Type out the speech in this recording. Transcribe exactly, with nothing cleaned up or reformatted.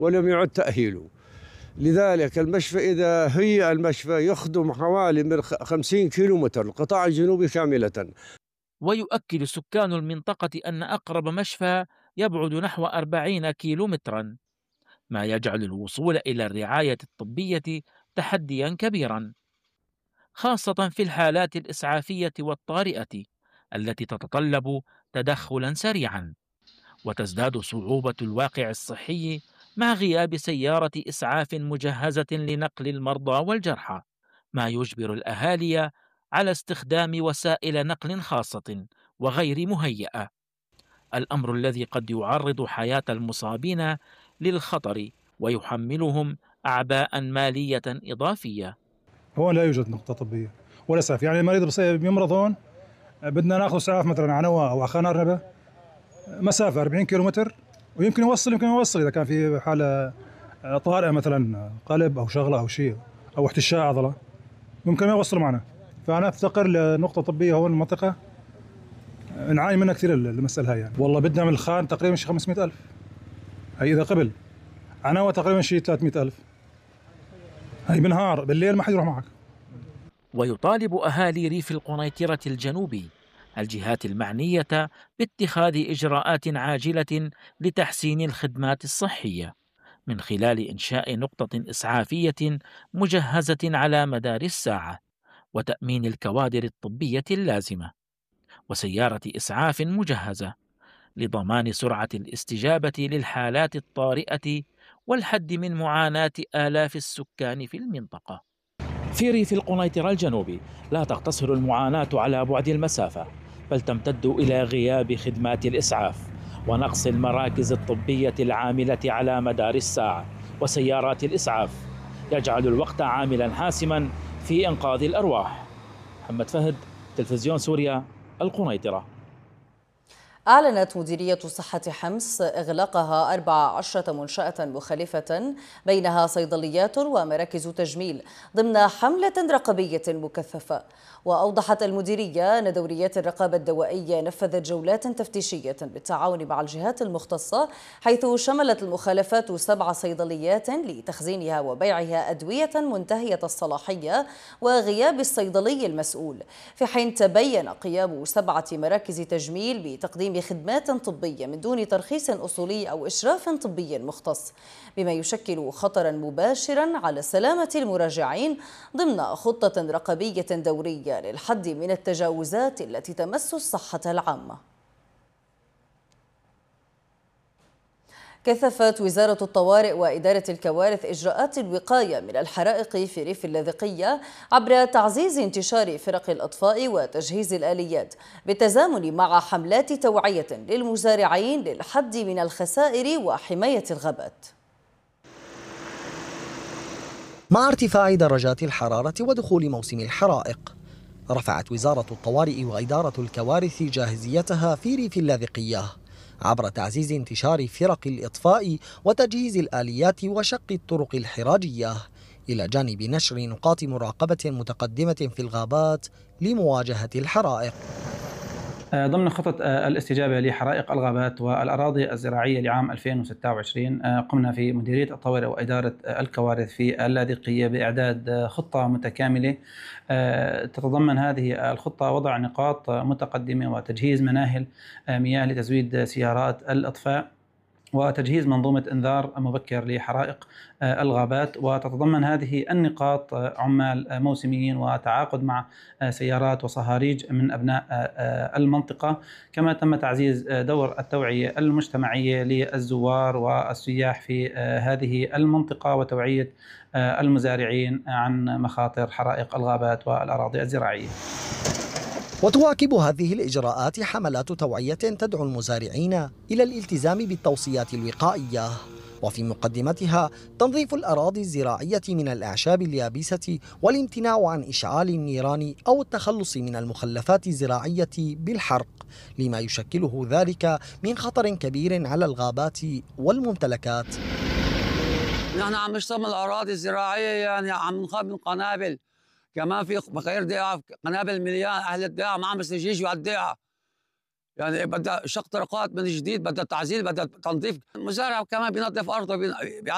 ولم يعد تأهيله. لذلك المشفى إذا هيئ المشفى يخدم حوالي من خمسين كيلو متر القطاع الجنوبي كاملة. ويؤكد سكان المنطقة أن أقرب مشفى يبعد نحو أربعين كيلو مترا، ما يجعل الوصول إلى الرعاية الطبية تحديا كبيرا، خاصة في الحالات الإسعافية والطارئة التي تتطلب تدخلا سريعا. وتزداد صعوبة الواقع الصحي مع غياب سيارة إسعاف مجهزة لنقل المرضى والجرحى، ما يجبر الأهالي على استخدام وسائل نقل خاصة وغير مهيئة، الأمر الذي قد يعرض حياة المصابين للخطر ويحملهم أعباء مالية إضافية. هون لا يوجد نقطة طبية ولا إسعاف، يعني المريض بصير يمرض هون بدنا ناخذ إسعاف مثلا على نوى أو على خان أرنبة مسافة أربعين كيلو متر، ويمكن يوصل يمكن يوصل إذا كان في حالة طارئة مثلا قلب أو شغلة أو شيء أو احتشاء عضلة ممكن ما يوصل معنا. فأنا أفتقر لنقطة طبية هون المنطقة، نعاني منها كثير المسألة هاي. يعني والله بدنا من الخان تقريبا شي خمسمئة ألف، هي إذا قبل عناوة تقريبا شي ثلاثمئة ألف، هي بالنهار، بالليل ما حد يروح معك. ويطالب أهالي ريف القنيطرة الجنوبي الجهات المعنية باتخاذ إجراءات عاجلة لتحسين الخدمات الصحية من خلال إنشاء نقطة إسعافية مجهزة على مدار الساعة، وتأمين الكوادر الطبية اللازمة، وسيارة إسعاف مجهزة لضمان سرعة الاستجابة للحالات الطارئة والحد من معاناة آلاف السكان في المنطقة. في ريف القنيطرة الجنوبي لا تقتصر المعاناة على بعد المسافة، بل تمتد إلى غياب خدمات الإسعاف ونقص المراكز الطبية العاملة على مدار الساعة، وسيارات الإسعاف يجعل الوقت عاملا حاسما في إنقاذ الأرواح. محمد فهد، تلفزيون سوريا، القنيطرة. أعلنت مديرية صحة حمص إغلاقها أربع عشرة منشأة مختلفة بينها صيدليات ومراكز تجميل ضمن حملة رقابية مكثفة. وأوضحت المديرية أن دوريات الرقابة الدوائية نفذت جولات تفتيشية بالتعاون مع الجهات المختصة، حيث شملت المخالفات سبع صيدليات لتخزينها وبيعها أدوية منتهية الصلاحية وغياب الصيدلي المسؤول، في حين تبين قيام سبعة مراكز تجميل بتقديم خدمات طبية من دون ترخيص أصولي أو إشراف طبي مختص، بما يشكل خطرا مباشرا على سلامة المراجعين ضمن خطة رقابية دورية للحد من التجاوزات التي تمس الصحة العامة. كثفت وزارة الطوارئ وإدارة الكوارث إجراءات الوقاية من الحرائق في ريف اللاذقية عبر تعزيز انتشار فرق الأطفاء وتجهيز الآليات، بالتزامن مع حملات توعية للمزارعين للحد من الخسائر وحماية الغابات. مع ارتفاع درجات الحرارة ودخول موسم الحرائق، رفعت وزارة الطوارئ وإدارة الكوارث جاهزيتها في ريف اللاذقية عبر تعزيز انتشار فرق الإطفاء وتجهيز الآليات وشق الطرق الحراجية، إلى جانب نشر نقاط مراقبة متقدمة في الغابات لمواجهة الحرائق. ضمن خطط الاستجابة لحرائق الغابات والأراضي الزراعية لعام ألفين وستة وعشرين، قمنا في مديرية الطوارئ وإدارة الكوارث في اللاذقية بإعداد خطة متكاملة تتضمن هذه الخطة وضع نقاط متقدمة وتجهيز مناهل مياه لتزويد سيارات الإطفاء وتجهيز منظومة إنذار مبكر لحرائق الغابات، وتتضمن هذه النقاط عمال موسميين وتعاقد مع سيارات وصهاريج من أبناء المنطقة، كما تم تعزيز دور التوعية المجتمعية للزوار والسياح في هذه المنطقة وتوعية المزارعين عن مخاطر حرائق الغابات والأراضي الزراعية. وتواكب هذه الإجراءات حملات توعية تدعو المزارعين إلى الالتزام بالتوصيات الوقائية، وفي مقدمتها تنظيف الأراضي الزراعية من الأعشاب اليابسة والامتناع عن إشعال النيران أو التخلص من المخلفات الزراعية بالحرق، لما يشكله ذلك من خطر كبير على الغابات والممتلكات. نحن عم نشتغل الأراضي الزراعية، يعني عم نخاف من قنابل، كمان في بخير دقيقة قنابل مليان، أهل الدقيقة ما عم يجوا على الدقيقة، يعني بدها شق طرقات من جديد، بدها تعزيل، بدها تنظيف. المزارع كمان بينظف أرضه.